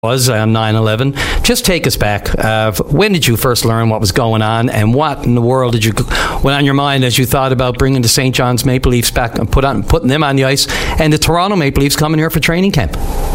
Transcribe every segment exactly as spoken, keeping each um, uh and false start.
was on nine eleven. Just take us back. Uh, when did you first learn what was going on, and what in the world did you went on your mind as you thought about bringing the Saint John's Maple Leafs back and put on putting them on the ice, and the Toronto Maple Leafs coming here for training camp?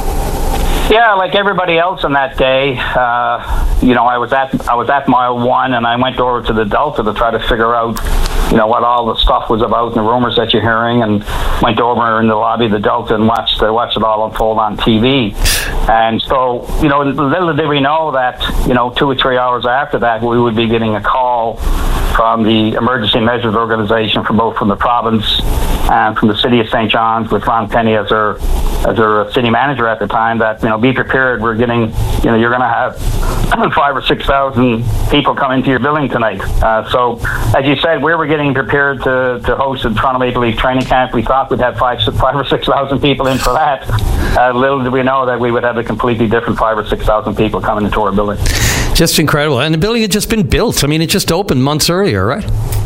Yeah, like everybody else on that day, uh, you know, I was at I was at mile one, and I went over to the Delta to try to figure out, you know, what all the stuff was about and the rumors that you're hearing, and went over in the lobby of the Delta and watched uh, watched it all unfold on T V. And so, you know, little did we know that, you know, two or three hours after that, we would be getting a call from the Emergency Measures Organization, from both from the province and from the city of Saint John's, with Ron Penny as their as their city manager at the time, that, you know, be prepared. We're getting, you know, you're going to have five or six thousand people come into your building tonight. Uh, so, as you said, we were getting prepared to, to host the Toronto Maple Leaf training camp. We thought we'd have five, five or six thousand people in for that. Uh, little did we know that we would have a completely different five or six thousand people coming into our building. Just incredible. And the building had just been built. I mean, it just opened months earlier, right?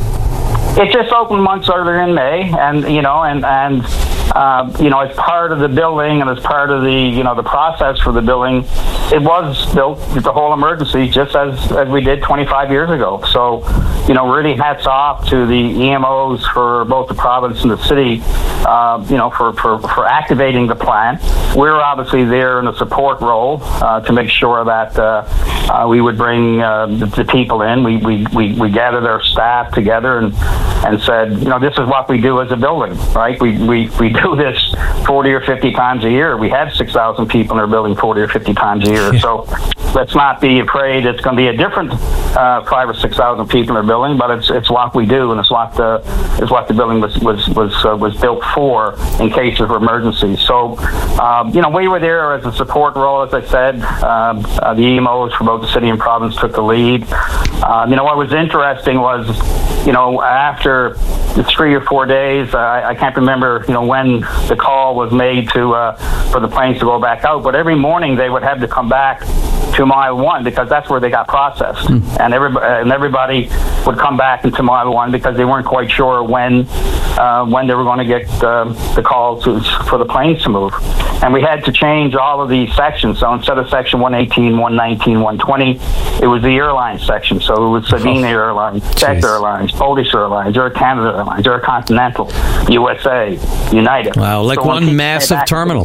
It just opened months earlier in May, and you know, and and uh, you know, as part of the building and as part of the you know the process for the building, it was built with the whole emergency, just as as we did twenty-five years ago. So, you know, really hats off to the E M Os for both the province and the city, uh, you know, for, for for activating the plan. We're obviously there in a support role uh, to make sure that uh, uh, we would bring uh, the, the people in. We, we we we gathered our staff together and. and said, you know, this is what we do as a building, right? We we, we do this forty or fifty times a year. We had six thousand people in our building forty or fifty times a year. So let's not be afraid it's going to be a different uh, five or six thousand people in our building, but it's it's what we do, and it's what the it's what the building was was was uh, was built for in case of emergencies. So, um, you know, we were there as a support role, as I said. Um, uh, the E M Os for both the city and province took the lead. Um, you know, what was interesting was, you know, after the three or four days, uh, I can't remember, you know, when the call was made to uh, for the planes to go back out, but every morning they would have to come back to mile one because that's where they got processed, mm. and everybody and everybody would come back into mile one because they weren't quite sure when uh, when they were going to get uh, the call to, for the planes to move, and we had to change all of these sections. So instead of section one eighteen, one nineteen, one twenty, it was the airline section. So it was Sabina oh. Airlines, Czech Airlines, Polish Airlines, Air Canada Airlines, Air Continental, U S A, United. Wow, like so one massive terminal.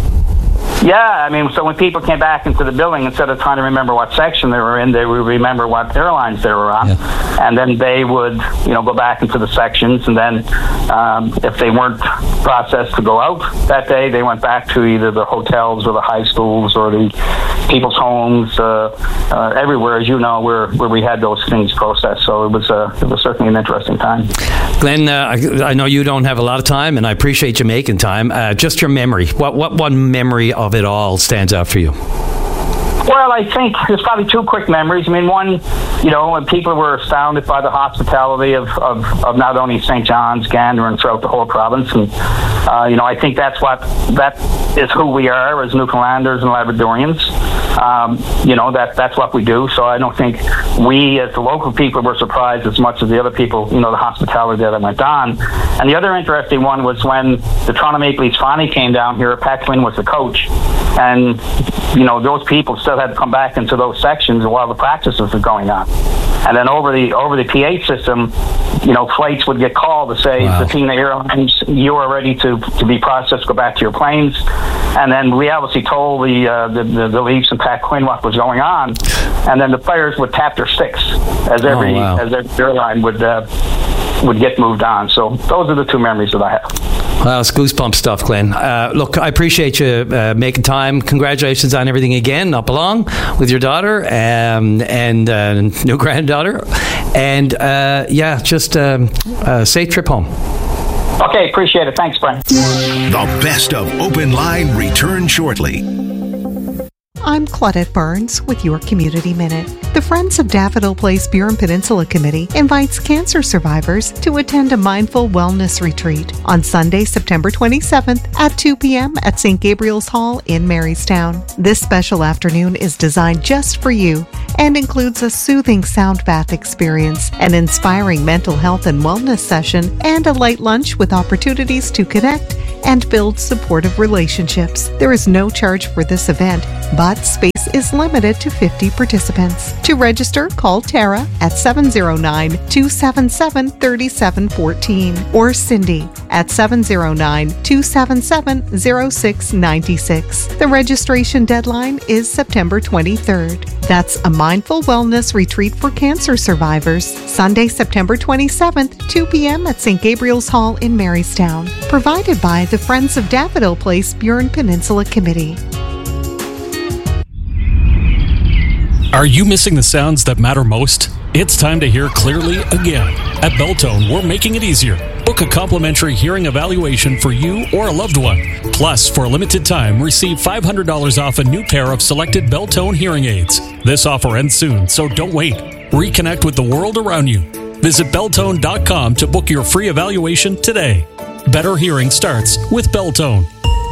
Yeah, I mean, so when people came back into the building, instead of trying to remember what section they were in, they would remember what airlines they were on, yeah. and then they would, you know, go back into the sections, and then um, if they weren't processed to go out that day, they went back to either the hotels or the high schools or the people's homes, uh, uh, everywhere, as you know, where, where we had those things processed. So it was uh, it was certainly an interesting time. Glenn, uh, I, I know you don't have a lot of time, and I appreciate you making time. Uh, just your memory. What what one memory of it all stands out for you? Well, I think there's probably two quick memories. I mean, one, you know, when people were astounded by the hospitality of, of, of not only Saint John's, Gander, and throughout the whole province. And, uh, you know, I think that's what, that is who we are as Newfoundlanders and Labradorians. Um, you know, that that's what we do. So I don't think we, as the local people, were surprised as much as the other people, you know, the hospitality that went on. And the other interesting one was when the Toronto Maple Leafs finally came down here, Pat Quinn was the coach. And, you know, those people still had to come back into those sections while the practices were going on. And then over the over the P A system, you know, flights would get called to say, wow. Sabina Airlines, you are ready to, to be processed, go back to your planes. And then we obviously told the, uh, the, the the Leafs and Pat Quinn what was going on. And then the players would tap their sticks as every, oh, wow. as every airline would uh, would get moved on. So those are the two memories that I have. Well, it's goosebump stuff, Glenn. Uh, look, I appreciate you uh, making time. Congratulations on everything again, up along with your daughter um, and uh, new granddaughter. And uh, yeah, just um, a safe trip home. Okay, appreciate it. Thanks, Brian. The best of Open Line returns shortly. I'm Claudette Barnes with your Community Minute. The Friends of Daffodil Place Burin Peninsula Committee invites cancer survivors to attend a mindful wellness retreat on Sunday, September twenty-seventh at two p.m. at Saint Gabriel's Hall in Marystown. This special afternoon is designed just for you and includes a soothing sound bath experience, an inspiring mental health and wellness session, and a light lunch with opportunities to connect and build supportive relationships. There is no charge for this event, but space is limited to fifty participants. To register, call Tara at seven oh nine, two seven seven, three seven one four or Cindy at seven oh nine, two seven seven, oh six nine six. The registration deadline is September twenty-third. That's a mindful wellness retreat for cancer survivors, Sunday, September twenty-seventh, two p.m. at Saint Gabriel's Hall in Marystown. Provided by the Friends of Daffodil Place Burin Peninsula Committee. Are you missing the sounds that matter most? It's time to hear clearly again. At Beltone, we're making it easier. Book a complimentary hearing evaluation for you or a loved one. Plus, for a limited time, receive five hundred dollars off a new pair of selected Beltone hearing aids. This offer ends soon, so don't wait. Reconnect with the world around you. Visit Beltone dot com to book your free evaluation today. Better hearing starts with Beltone.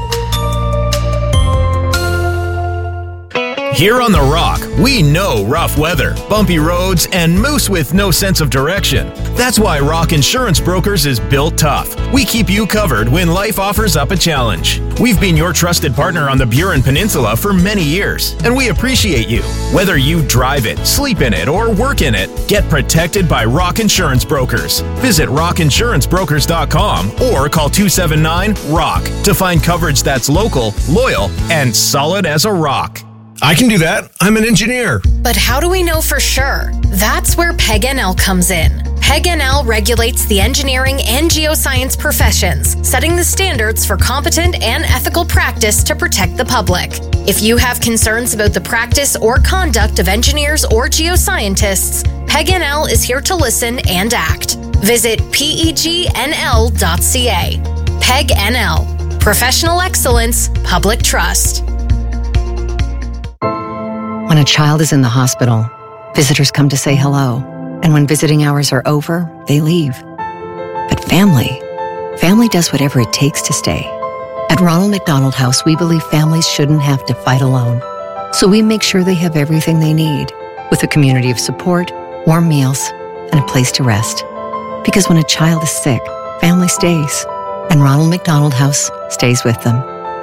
Here on The Rock, we know rough weather, bumpy roads, and moose with no sense of direction. That's why Rock Insurance Brokers is built tough. We keep you covered when life offers up a challenge. We've been your trusted partner on the Burin Peninsula for many years, and we appreciate you. Whether you drive it, sleep in it, or work in it, get protected by Rock Insurance Brokers. Visit rock insurance brokers dot com or call two seven nine, ROCK to find coverage that's local, loyal, and solid as a rock. I can do that. I'm an engineer. But how do we know for sure? That's where P E G N L comes in. P E G N L regulates the engineering and geoscience professions, setting the standards for competent and ethical practice to protect the public. If you have concerns about the practice or conduct of engineers or geoscientists, P E G N L is here to listen and act. Visit P E G N L dot C A. P E G N L. Professional excellence, public trust. When a child is in the hospital, visitors come to say hello. And when visiting hours are over, they leave. But family, family does whatever it takes to stay. At Ronald McDonald House, we believe families shouldn't have to fight alone. So we make sure they have everything they need, with a community of support, warm meals, and a place to rest. Because when a child is sick, family stays. And Ronald McDonald House stays with them.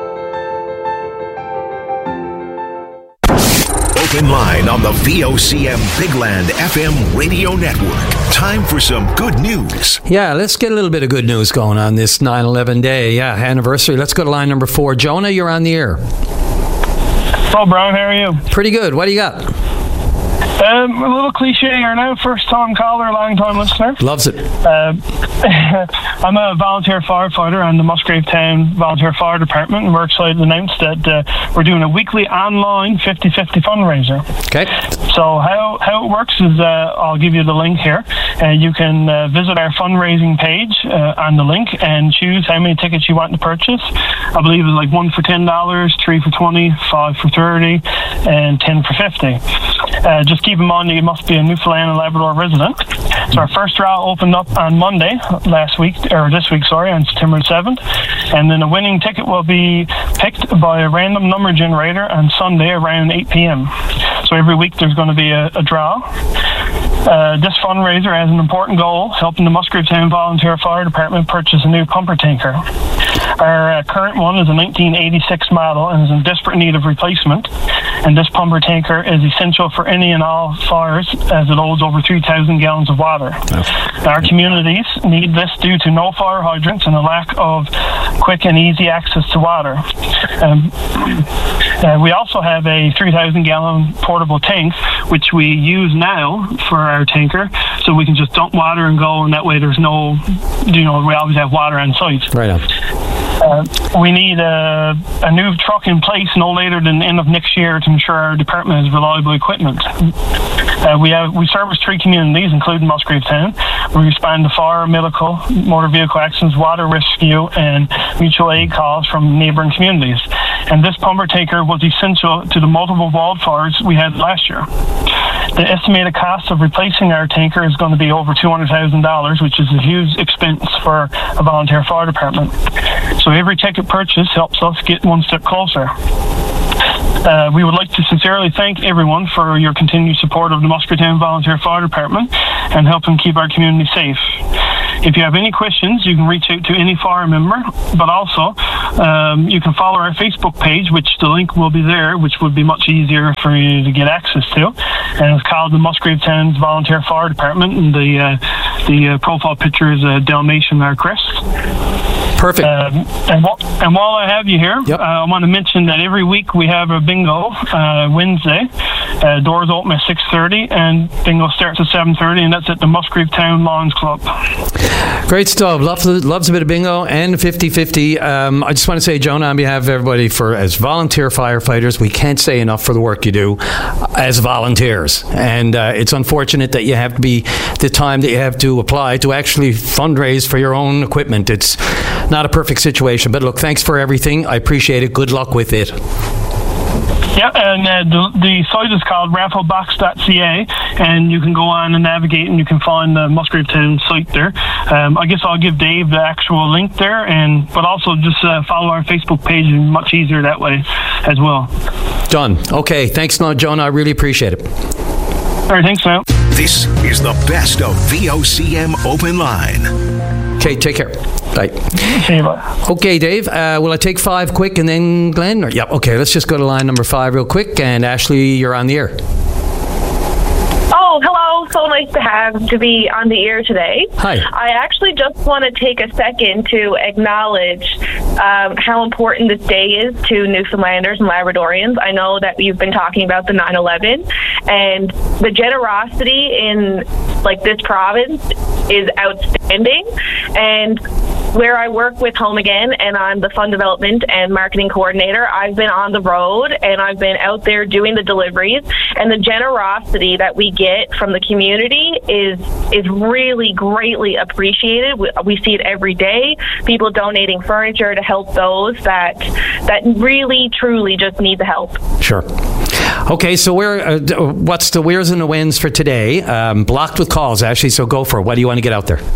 Open line on the V O C M Bigland F M radio network. Time for some good news. Yeah, let's get a little bit of good news going on this nine eleven day. Yeah, anniversary. Let's go to line number four. Jonah, you're on the air. Hello, Brian. How are you? Pretty good. What do you got? Um, a little cliche here now. First time caller, long time listener. Loves it. Uh, I'm a volunteer firefighter on the Musgrave Town Volunteer Fire Department, and we're excited to announce that uh, we're doing a weekly online fifty-fifty fundraiser. Okay. So how, how it works is uh, I'll give you the link here. Uh, you can uh, visit our fundraising page uh, on the link and choose how many tickets you want to purchase. I believe it's like one for ten dollars, three for twenty dollars, five for thirty dollars, and ten for fifty dollars. Uh, just keep in mind that you must be a Newfoundland and Labrador resident. So our first draw opened up on Monday last week, or this week, sorry, on September seventh. And then a winning ticket will be picked by a random number generator on Sunday around eight p.m. So every week there's going to be a, a draw. Uh, this fundraiser has an important goal, helping the Musgrave Town Volunteer Fire Department purchase a new pumper tanker. Our uh, current one is a nineteen eighty-six model and is in desperate need of replacement. And this pumper tanker is essential for any and all fires as it holds over three thousand gallons of water. Oh. Our communities need this due to no fire hydrants and a lack of quick and easy access to water. Um, uh, we also have a three thousand gallon portable tank, which we use now for our tanker, so we can just dump water and go, and that way there's no, you know, we always have water on site. Right on. Uh, we need a, a new truck in place no later than the end of next year to ensure our department has reliable equipment. Uh, we have we service three communities, including Musgrave Town. We respond to fire, medical, motor vehicle accidents, water rescue, and mutual aid calls from neighboring communities. And this pumper tanker was essential to the multiple wildfires we had last year. The estimated cost of replacing our tanker is going to be over two hundred thousand dollars, which is a huge expense for a volunteer fire department. So every ticket purchase helps us get one step closer. Uh, we would like to sincerely thank everyone for your continued support of the Musgrave Town Volunteer Fire Department and helping keep our community safe. If you have any questions, you can reach out to any fire member, but also um, you can follow our Facebook page, which the link will be there, which would be much easier for you to get access to. And it's called the Musgrave Town Volunteer Fire Department, and the uh, the uh, profile picture is a Dalmatian our crest. Perfect. Um, and, wh- and while I have you here, yep. uh, I want to mention that every week we have a bingo uh, Wednesday. Uh, doors open at six thirty, and bingo starts at seven thirty, and that's at the Musgrave Town Lawns Club. Great stuff. Loves, loves a bit of bingo and fifty-fifty. Um, I just want to say, Jonah, on behalf of everybody, for as volunteer firefighters, we can't say enough for the work you do as volunteers. And uh, it's unfortunate that you have to be the time that you have to apply to actually fundraise for your own equipment. It's not a perfect situation. But look, thanks for everything. I appreciate it. Good luck with it. Yeah, and uh, the, the site is called rafflebox dot c a, and you can go on and navigate, and you can find the Musgrave Town site there. Um, I guess I'll give Dave the actual link there, and but also just uh, follow our Facebook page, and much easier that way as well. Done. Okay, thanks, Jonah. I really appreciate it. All right, thanks, man. This is the best of V O C M Open Line. Okay, take care. Bye. Okay, bye. Okay, Dave. Uh, will I take five quick and then Glenn? Or, yeah, okay, let's just go to line number five real quick. And Ashley, you're on the air. Oh, hello. So nice to have to be on the air today. Hi. I actually just want to take a second to acknowledge um, how important this day is to Newfoundlanders and Labradorians. I know that you've been talking about the nine eleven, and the generosity in like this province is outstanding. And where I work with Home Again, and I'm the fund development and marketing coordinator, I've been on the road and I've been out there doing the deliveries, and the generosity that we get from the community is is really greatly appreciated. We, we see it every day. People donating furniture to help those that that really truly just need the help. Sure. Okay, so where uh, what's the where's and the wins for today? Um, blocked with calls, actually. So go for it. What do you want to get out there?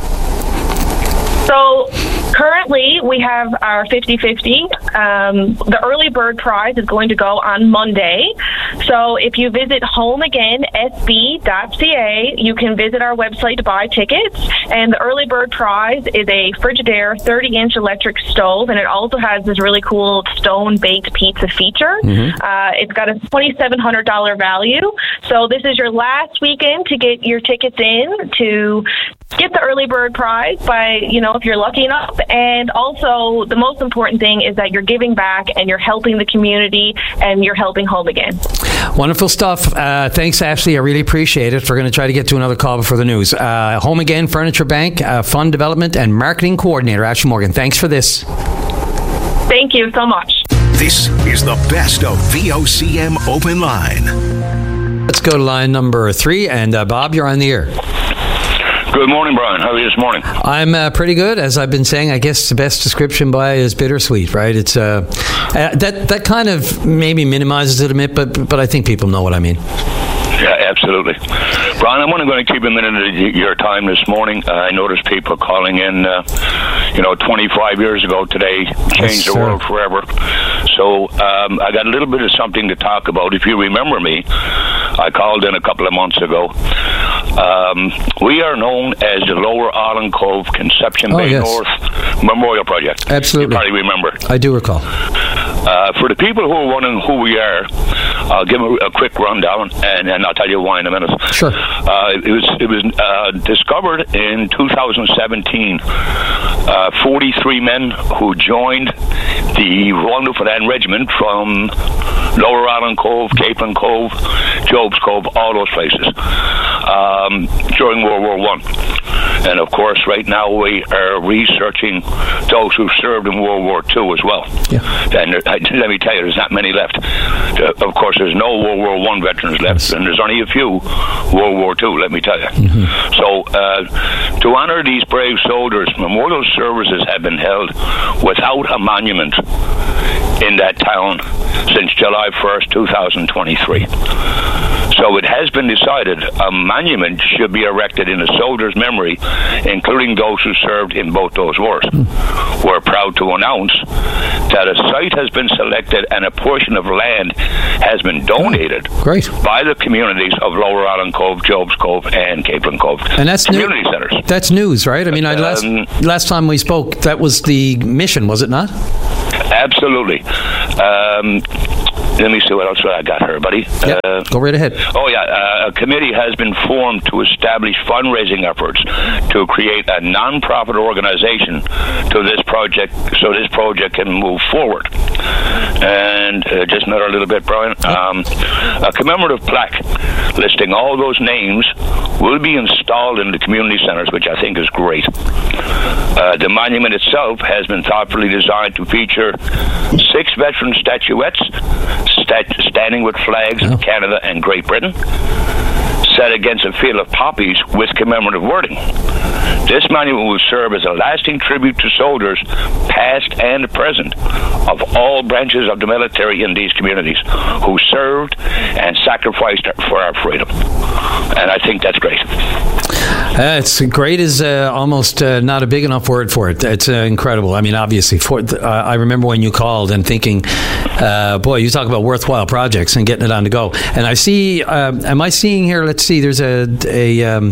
So currently we have our fifty-fifty. Um, the early bird prize is going to go on Monday. So if you visit home again s b dot c a, you can visit our website to buy tickets. And the early bird prize is a Frigidaire thirty inch electric stove, and it also has this really cool stone-baked pizza feature. Mm-hmm. Uh, it's got a twenty-seven hundred dollars value. So this is your last weekend to get your tickets in to get the early bird prize by, you know, if you're lucky enough. And also, the most important thing is that you're giving back and you're helping the community and you're helping Home Again. Wonderful stuff. Uh, thanks, Ashley. I really appreciate it. We're going to try to get to another call before the news. Uh, Home Again Furniture Bank, uh, Fund Development and Marketing Coordinator, Ashley Morgan. Thanks for this. Thank you so much. This is the best of V O C M Open Line. Let's go to line number three. And uh, Bob, you're on the air. Good morning, Brian. How are you this morning? I'm uh, pretty good. As I've been saying, I guess the best description by is bittersweet, right? It's uh, uh, that that kind of maybe minimizes it a bit, but but I think people know what I mean. Yeah, absolutely. Brian, I'm only going to keep a minute of your time this morning. Uh, I noticed people calling in, uh, you know, twenty-five years ago today, changed yes, the world forever. So um, I got a little bit of something to talk about. If you remember me, I called in a couple of months ago. Um, we are known as the Lower Island Cove Conception oh, Bay yes. North Memorial Project. Absolutely. You probably remember. I do recall. Uh, for the people who are wondering who we are, I'll give a, a quick rundown, and, and I'll tell you why in a minute. Sure. Uh, it was it was uh, discovered in two thousand seventeen. Uh, forty-three men who joined the Royal Newfoundland Regiment from Lower Island Cove, Capelin Cove, Job's Cove, all those places um, during World War One. And of course, right now we are researching those who served in World War Two as well. Yeah. And there, let me tell you, there's not many left. Uh, of course, there's no World War One veterans left, yes. and there's only a few World War Two. Let me tell you. Mm-hmm. So, uh, to honor these brave soldiers, memorial services have been held without a monument in that town since July first, two thousand twenty-three. So it has been decided a monument should be erected in a soldier's memory, including those who served in both those wars. Mm. We're proud to announce that a site has been selected and a portion of land has been donated oh, great. by the communities of Lower Island Cove, Job's Cove, and Capelin Cove. And that's community new, centres. That's news, right? I mean, I, last, um, last time we spoke, that was the mission, was it not? Absolutely. Um, let me see what else I got here, buddy. Yep. Uh, Go right ahead. Oh, yeah. Uh, a committee has been formed to establish fundraising efforts to create a non-profit organization to this project, so this project can move forward. And uh, just another little bit, Brian. Um, a commemorative plaque listing all those names will be installed in the community centres, which I think is great. Uh, the monument itself has been thoughtfully designed to feature six veteran statuettes stat- standing with flags oh. of Canada and Great Britain, set against a field of poppies with commemorative wording. This monument will serve as a lasting tribute to soldiers, past and present, of all branches of the military in these communities who served and sacrificed for our freedom. And I think that's great. Uh, it's great is uh, almost uh, not a big enough word for it. It's uh, incredible. I mean, obviously, for, uh, I remember when you called and thinking, uh, boy, you talk about worthwhile projects and getting it on the go. And I see, uh, am I seeing here, let's see, there's a, a um,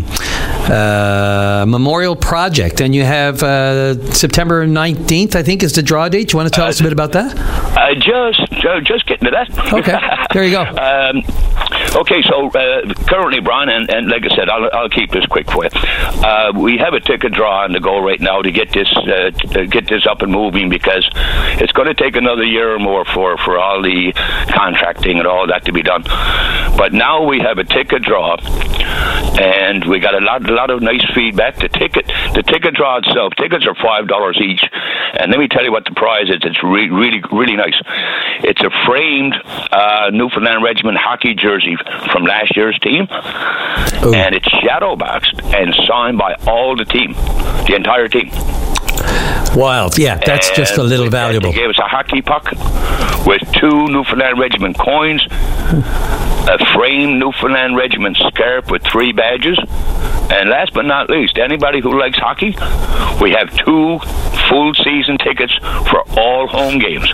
uh, memorial project, and you have uh, September nineteenth, I think, is the draw date. You want to tell uh, us a bit about that? Uh, just, uh, just getting to that. Okay, there you go. um, okay, so uh, currently, Brian, and, and like I said, I'll, I'll keep this quick for you. Uh, we have a ticket draw on the go right now to get this uh, to get this up and moving, because it's going to take another year or more for, for all the contracting and all that to be done. But now we have a ticket draw, and we got a lot, a lot of nice feedback. The ticket, the ticket draw itself, tickets are five dollars each, and let me tell you what the prize is. It's re- really, really nice. It's a framed uh, Newfoundland Regiment hockey jersey from last year's team, Ooh. and it's shadow boxed and signed by all the team, the entire team. Wild, yeah, that's and just a little valuable. They gave us a hockey puck with two Newfoundland Regiment coins, a framed Newfoundland Regiment scarf with three badges, and last but not least, anybody who likes hockey, we have two full season tickets for all home games.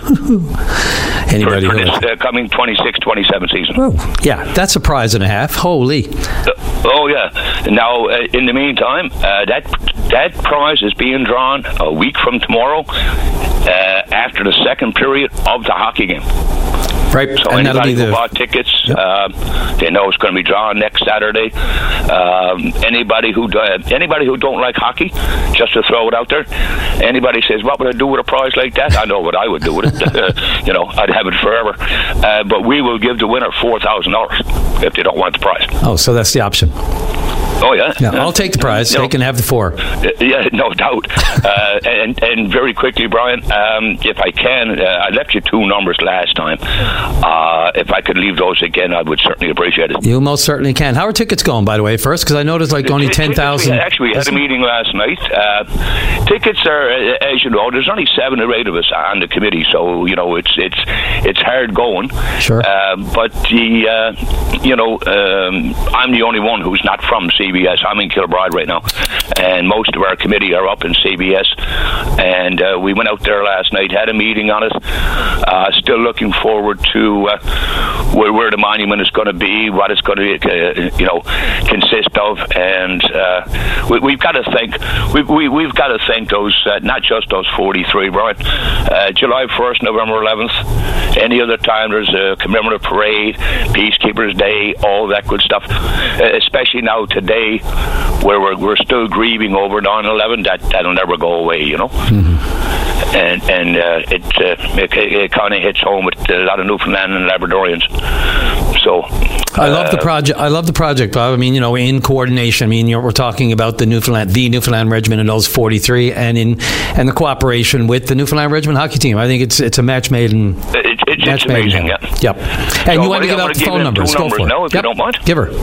Anybody for, for who this uh, coming twenty-six twenty-seven season. Oh, yeah, that's a prize and a half. Holy. Uh, oh, yeah. Now, uh, in the meantime, uh, that that prize is being drawn a week from tomorrow uh, after the second period of the hockey game. Right, so and anybody who the, bought tickets, yep. uh, they know it's going to be drawn next Saturday. Um, anybody who uh, anybody who don't like hockey, just to throw it out there, anybody says, what would I do with a prize like that? I know what I would do with it. You know, I'd have it forever. Uh, but we will give the winner four thousand dollars if they don't want the prize. Oh, so that's the option. Oh, yeah. yeah I'll take the prize. They can have the four. Uh, yeah, no doubt. uh, and, and very quickly, Brian, um, if I can, uh, I left you two numbers last time. Uh, if I could leave those again, I would certainly appreciate it. You most certainly can. How are tickets going, by the way, first? Because I noticed like only ten thousand. Actually, we had a meeting last night. Uh, tickets are, as you know, there's only seven or eight of us on the committee, so, you know, it's it's it's hard going. Sure. Uh, but, the uh, you know, um, I'm the only one who's not from C B S. I'm in Kilbride right now, and most of our committee are up in C B S, and uh, we went out there last night, had a meeting on it. Uh, still looking forward to uh, where, where the monument is going to be, what it's going to uh, you know consist of, and uh, we, we've got to thank we, we, we've got to thank those uh, not just those forty-three, right? Uh, July first, November eleventh, any other time there's a commemorative parade, Peacekeepers Day, all that good stuff, uh, especially now today where we're, we're still grieving over nine eleven. That, that'll never go away, you know. Mm-hmm. And and uh, it, uh, it it kind of hits home with a lot of Newfoundland and Labradorians. So I love uh, the project. I love the project, Bob. I mean, you know, in coordination. I mean, you know, we're talking about the Newfoundland, the Newfoundland Regiment and those forty-three, and in and the cooperation with the Newfoundland Regiment hockey team. I think it's it's a match made in. It, it, match it's made amazing. In Yeah. Yep. And so you want to give out the phone numbers? Go for it. No, if yep. you don't mind. Give her.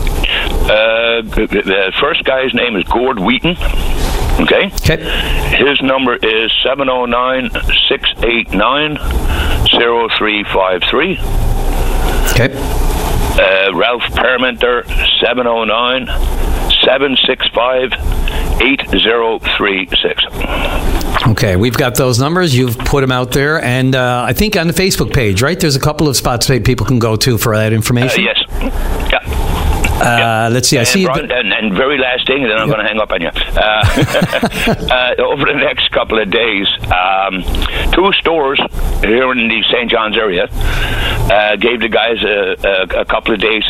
Uh, the, the first guy's name is Gord Wheaton. Okay. Okay. His number is seven oh nine, six eight nine, oh three five three. Okay. Uh, uh, Ralph Parmenter, seven oh nine, seven six five, eight oh three six. Okay, we've got those numbers. You've put them out there. And uh, I think on the Facebook page, right? There's a couple of spots that people can go to for that information. Uh, yes. Yeah. Uh, yeah. Let's see. I and see. Brian, th- and, and very last thing, and then I'm yeah. going to hang up on you. Uh, uh, over the next couple of days, um, two stores here in the Saint John's area uh, gave the guys a, a, a couple of days